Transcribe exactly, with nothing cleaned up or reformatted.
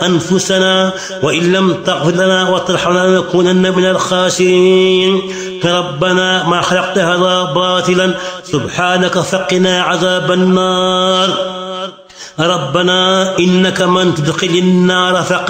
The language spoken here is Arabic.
أنفسنا وإن لم تغفر لنا وترحمنا لنكونن من الخاسرين. ربنا ما خلقت هذا باطلا سبحانك فقنا عذاب النار. ربنا إنك من تدخل النار فقد